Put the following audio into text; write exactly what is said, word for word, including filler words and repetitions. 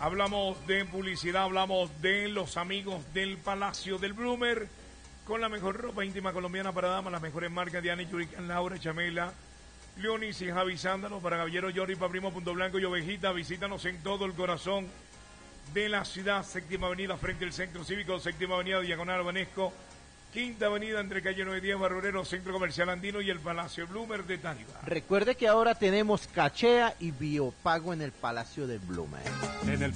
Hablamos de publicidad, hablamos de los amigos del Palacio del Bloomer, con la mejor ropa íntima colombiana para damas, las mejores marcas de Ana Yurican, Laura, Chamela, Leonis y Javi Sándalo, para Caballero, Jordi, para Primo, Punto Blanco y Ovejita. Visítanos en todo el corazón de la ciudad, séptima avenida frente al Centro Cívico, séptima avenida Diagonal Banesco, quinta avenida entre calle nueve diez, Barrurero, Centro Comercial Andino y el Palacio Bloomer de Tariba. Recuerde que ahora tenemos cachea y biopago en el Palacio del Bloomer. En el